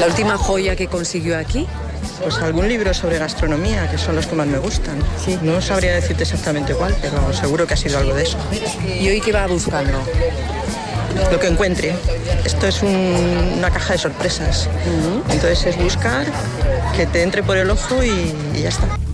¿La última joya que consiguió aquí? Pues algún libro sobre gastronomía, que son los que más me gustan. Sí. No sabría decirte exactamente cuál, pero seguro que ha sido algo de eso. ¿Y hoy qué va buscando? Lo que encuentre. Esto es una caja de sorpresas. Entonces es buscar, que te entre por el ojo y ya está.